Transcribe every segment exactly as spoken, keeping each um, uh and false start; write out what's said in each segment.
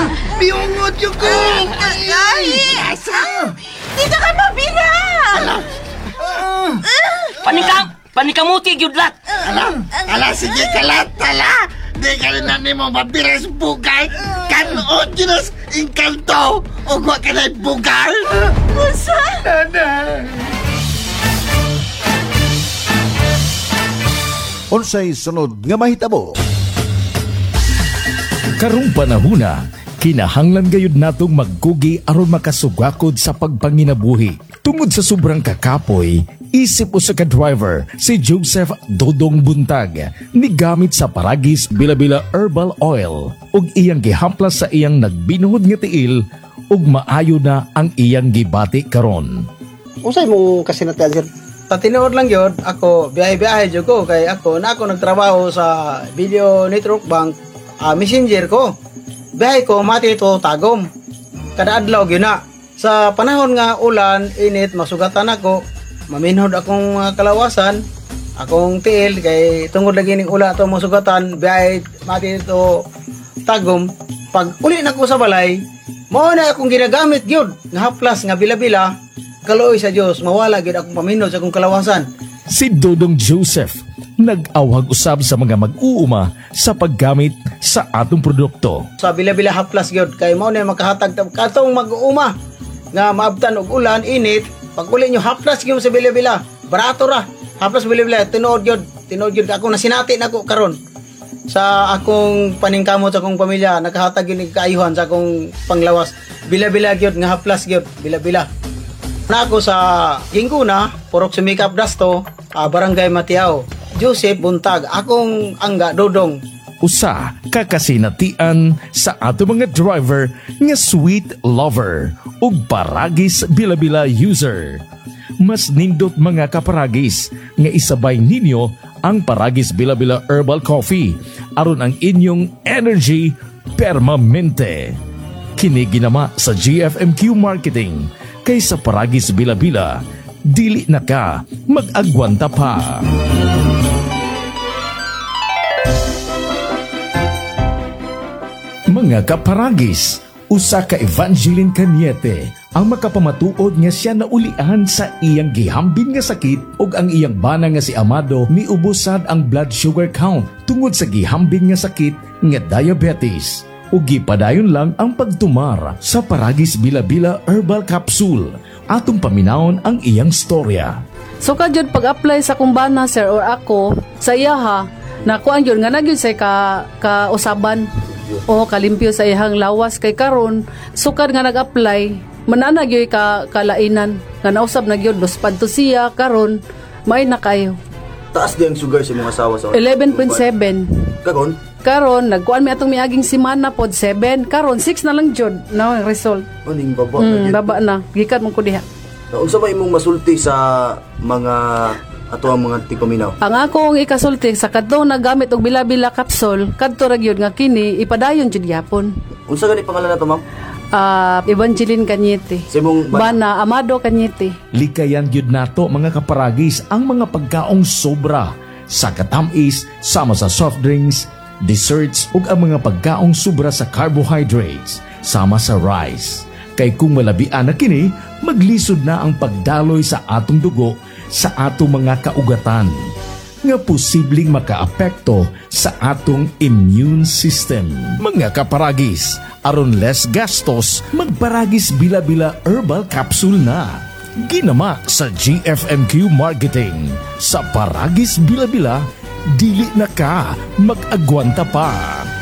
Biungot yung ko! Ay! Dito ka mabila! Alam! Panikam! Panikamuti, Judlat! Alam! Ala, sige kalat! Ala! Di ka rin na ni mo mabiras bugay! Kanood yun as inkanto! O huwag ka na bugay! Musa! Nanay! Unsay sunod nga mahitabo? Karong panahuna, kinahanglan gayud natong magkugi aron makasugakod sa pagpanginabuhi. Tungod sa sobrang kakapoy, isip usa ka driver si Joseph Dodong Buntag nigamit sa Paragis Bila-Bila Herbal Oil ug iyang gihamplas sa iyang nagbinuhod nga tiil ug maayo na ang iyang gibati karon. Usay mo kasi natyan sir? Tatinood lang yun, ako biyahe-biyahe jud ko kay ako na ako nagtrabaho sa Video Network Bank, uh, messenger ko. Biyahe ko mati ito tagom. Kada adlaw gyud na. Sa panahon nga ulan, init, masugatan ako, maminhod akong uh, kalawasan, akong tiil kay tungod lagi ning ula to masugatan, biyahe mati ito tagom. Pag uli na ko sa balay, mao na akong ginagamit gyud nga haplas nga bila-bila. Kaloy sa Dios, mawala gid akong paminod sa akong kalawasan. Si Dodong Joseph nag-awhag usab sa mga mag-uuma sa paggamit sa atong produkto. Sa bila-bila haplas gyud kay mao na makahatag katong mag-uuma nga maabtan og ulan, init. Pag uli nyo haplas gyud sa bila-bila, barato ra. Haplas bila-bila tinuod gyud, tinuod gyud ako nasinati nako karon. Sa akong paningkamot sa akong pamilya, nakahatag gyud kaayuhan sa akong panglawas. Bila-bila gyud nga haplas gyud, bila-bila. Na ako sa Ginguna, Purok Sumikap Dasto, uh, Barangay Matiao. Joseph Buntag, akong angga Dodong. Usa kakasinatian sa ato mga driver nga sweet lover ug Paragis Bila-Bila user. Mas nindot mga kaparagis nga isabay ninyo ang Paragis Bila-Bila Herbal Coffee aron ang inyong energy permanente. Kini ginama sa G F M Q Marketing. Kaysa Paragis Bila-Bila, dili na ka mag-agwanta pa. Mga kaparagis, usa ka Evangeline Cañete ang makapamatuod nga siya naulian sa iyang gihambin nga sakit ug ang iyang bana nga si Amado miubosad ang blood sugar count tungod sa gihambin nga sakit nga diabetes. Ug gipadayon lang ang pagtumar sa Paragis Bila-Bila Herbal Capsule. Atong paminawon ang iyang storya. So kadyod pag-apply sa kumbana sir or ako sa iya ha, nakuan yun nga nagyod sa ka, ka usaban o kalimpyo sa iyang lawas kay karon sukad nga nag-apply manana gyud ka kalainan nga nausab na gyud luspad to siya karon may na kayo. Taas di ang sugar sa mga asawa sa eleven point seven. Karon? Karon nagkuan mi atong miaging semana pod seven, karon six na lang jud na ang result. Aning baba mm, na baba na gikat mo ko diha. Unsa ba imong masulti sa mga ato ang mga tikuminaw? Ang akong ikasulti sa kadto nagamit og bila-bila capsule kadto ra gyud nga kini ipadayon jud gyapon. Unsa gani pangalan nato ma'am? Ah, uh, Evangeline Cañete. Simong bana Amado Cañete. Likayan gyud nato mga kaparagis ang mga pagkaong sobra sa katamis sama sa soft drinks, desserts ug ang mga pagkaong sobra sa carbohydrates sama sa rice. Kay kung malabian na kini, maglisod na ang pagdaloy sa atong dugo sa atong mga kaugatan nga posibleng makaapekto sa atong immune system. Mga kaparagis, aron less gastos, magparagis Bila-Bila Herbal Capsule na. Ginama sa G F M Q Marketing. Sa Paragis Bila-Bila, dili na ka mag-agwanta pa.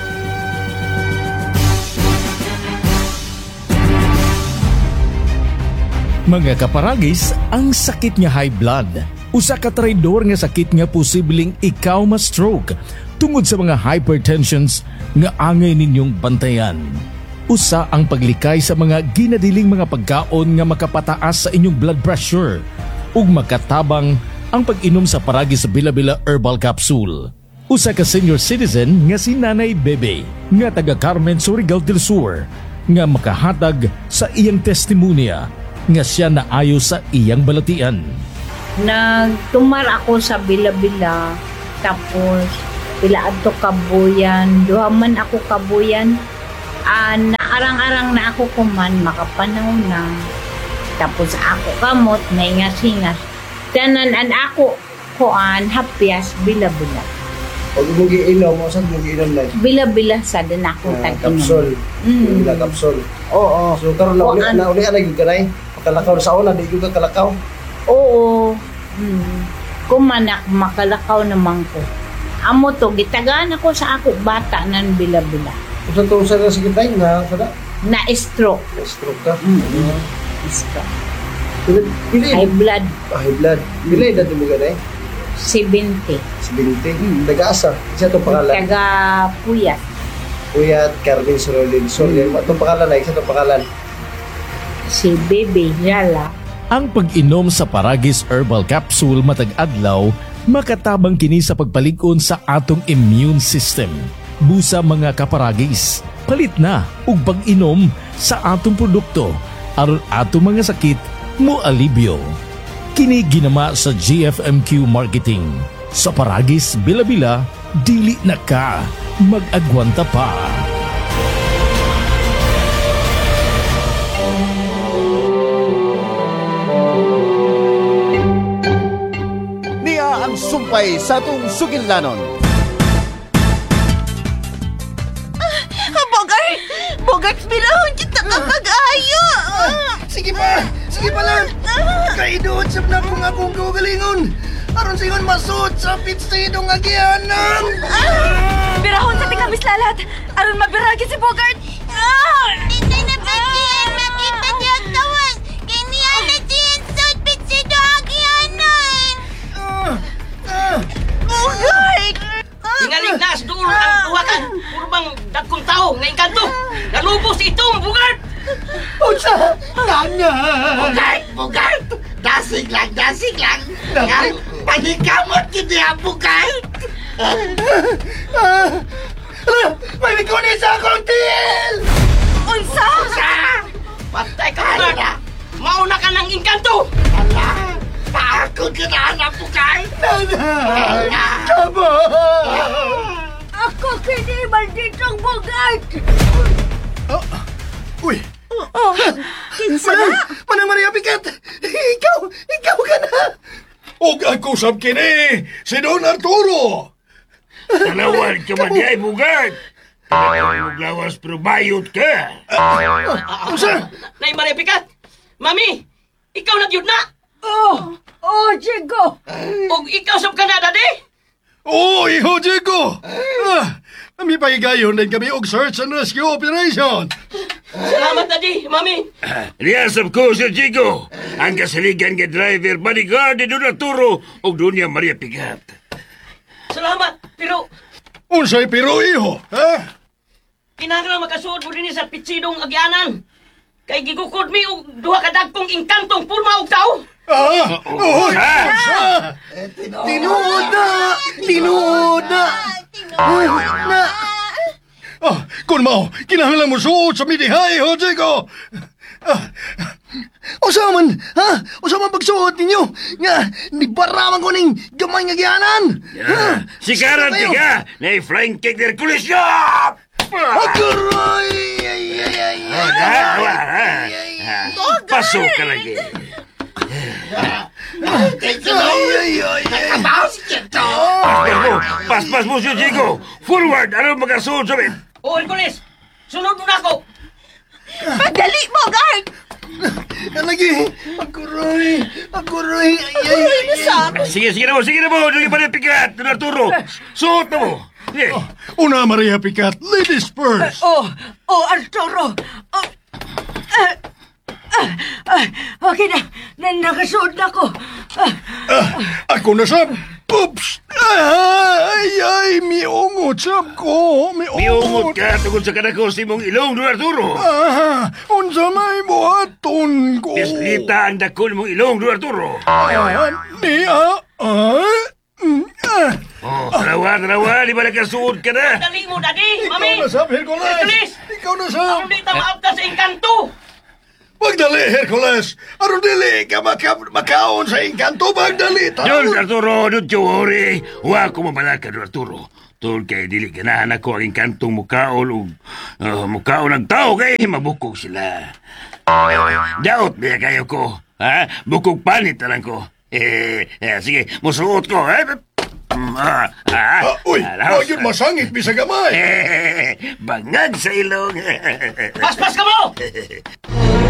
Mga kaparagis, ang sakit nga high blood, usa ka traidor nga sakit nga posibleng ikaw ma-stroke tungod sa mga hypertensions nga angay ninyong bantayan. Usa ang paglikay sa mga ginadiling mga pagkaon nga makapataas sa inyong blood pressure ug makatabang ang pag-inom sa Paragis Bila-Bila Herbal Capsule. Usa ka senior citizen nga si Nanay Bebe nga taga Carmen, Surigao del Sur nga makahatag sa iyang testimonya nga siya naayo sa iyang balatian. Nagtumar ako sa Bila-Bila, tapos pila adto kabuyan, duha man ako kabuyan, uh, arang-arang na ako kuman, makapanaw na. Tapos ako kamot, naingas-ingas. Tanan an ako kuan, hapyas, bila-bila. Pag mo giinom, mo saan mo giinom lang? Bila-bila sa din ako Ah, tag-inom. kapsol. Mm. Bila kapsol. Oo. So karon na uli Kuan. na uli na gyud kanay. Pakalakaw sa una, di gyud ka kalakaw. Oo. Mm. Kumanak, makalakaw naman ko. Amo to, gitagaan ako sa ako bata nan bila-bila. Kung sa to sa sige tay na sada Na-stroke. stroke ka. Mm. Stroke. Pili. High blood, Ah, high blood. Pili na mo ganay. seventy. seventy. Taga-asa. Isa to pangalan. Taga Puyat. Kuya Carmen Sorolin. Sorry, mm. Itong pangalan ay isa to pangalan. Si Bebe Yala. Ang pag-inom sa Paragis Herbal Capsule matag adlaw makatabang kini sa pagpalig-on sa atong immune system. Busa mga kaparagis, palit na ug pag-inom sa atong produkto aron atong mga sakit mo alibyo. Kini ginama sa G F M Q Marketing. Sa Paragis Bila-Bila, dili na ka mag-agwanta pa. Niya ang sumpay sa atong sugilnanon. Bogart! Bogart, bilahon kita ka mag-ayo! Sige pa! Sige pa lang! Kaidoon sa na kung akong gugalingon! Aron singon masud sa pitsidong agyanan! Birahon sa tingabis lalat! Aron mabiragi si Bogart! Tinay na Betty! Makita niya ang tawag! Kiniya na siyan sa pitsido agyanan! Bogart! Tingalig na sa dulo ang tuwakan. Puro bang dagkong tao na engkanto. Nalubos itong Bogart. Unsa? Tanya! Bugart! Bugart! Dasig lang! Dasig lang! Nga, panikamot kiti ang Bugart! Ala! May likunin sa akong tiil! Unsa? Unsa? Patay ka na. Mauna ka ng engkanto. Ala! Paakot ka na ang Bugart! Nanay! Kamo! Ako kini malditong Bogart! Uy! Oh, kinsa na? Manang Maria Picat! Ikaw! Ikaw ka na! Og ako sab kini, si Don Arturo. Talawan ka man yay, Bugart. Talawan lawas pero bayot ka. Unsa? Nay Maria Picat. Mami, ikaw na gyud na. Oh! Oh, Chico! Og ikaw sab ka na, daddy. Oo, iho, Diego. Ah, kami pahigayon din kami og search and rescue operation. Salamat, daddy. Mami. Riyasab ko, Sir Diego. Ang kasaligan nga driver, bodyguard ni Don Arturo og Doña Maria Pigat. Salamat. Pero Unsay pero iho, ha? kinahanglan makasuod mo din sa pitsidong agyanan. Kay gigukod mi og duha ka dagkong engkantong purma og tao. Ah, oh, Tinuod na! Tinuod na! Na! Ah, kung mao, kinahanglan mo suot sa midihay, ho, Diego. Ah, usa man, ha? Usa man pagsuot ninyo nga nibaraman ko ning gamay nga gianan. Ah, sikaran Sige ka, na flying cake der kulisyon. Agoy! Ay ay ay. Oh, dah, wah, ha. Pasok ka lagi. Ay ay ay. Nakabaw si Kento. Paspas mo, paspas mo, Sir Diego. Forward, ano magkasuot sa min? O, Hercules, sunod mo na ako. Madali, Bogart! Lagi. Agoy. Agoy. Ay ay ay. Sige, sige na mo, sige na mo. Doña Maria Pigat, Don Arturo. Suot na mo. Sige. Una Maria Picat, ladies first. Oh, oh, Arturo! Oh, ah, ah, ah, okay na, na nakasuot na ako. Ah, Ah, ako na sab. Oops! Ay, ay, miungot sab ko. Miungot ka tungkol sa kanako si mong ilong, Don Arturo. Ah, unsa may buhaton ko? Pislita ang dakon mong ilong, Don Arturo. Ah, niya. Ah, mm, ah. Oh, tarawa, tarawa. Di ba nagkasuot ka na? Dali mo, daddy. Mami. Ikaw na sab, Hercules. Hercules. Ikaw na sab. Aron di tamaab ka sa engkanto. Magdali, Hercules. Aron dili ka maka makaon sa engkanto. Magdali. Don Arturo, don't you worry. Huwag ko mamalaka, Don Arturo. Tol kay dili ganahan ako ang kantong mukaon o uh, mukaon ng tao kay mabukog sila. Daot niya kayo ko. Ha? Bukog panit na lang ko. Eh, eh sige, musuot ko. Eh? Ah, ah, Ah, uy, alaos. wag yun masangit, bisa gamay. Eh, bangag sa ilong. Paspas ka mo!